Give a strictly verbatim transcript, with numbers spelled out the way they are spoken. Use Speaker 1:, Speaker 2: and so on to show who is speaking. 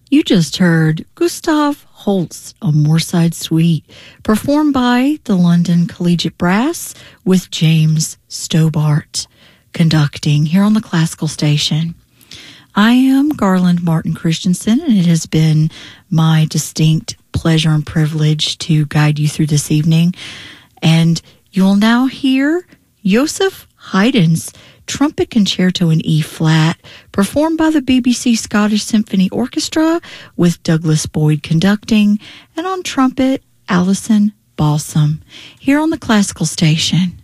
Speaker 1: You just heard Gustav Holst, A Moorside Suite, performed by the London Collegiate Brass with James Stobart conducting here on the Classical Station. I am Garland Martin Christensen, and it has been my distinct pleasure and privilege to guide you through this evening. And you will now hear Joseph Haydn's Trumpet Concerto in E-flat, performed by the B B C Scottish Symphony Orchestra with Douglas Boyd conducting, and on trumpet, Alison Balsam, here on the Classical Station.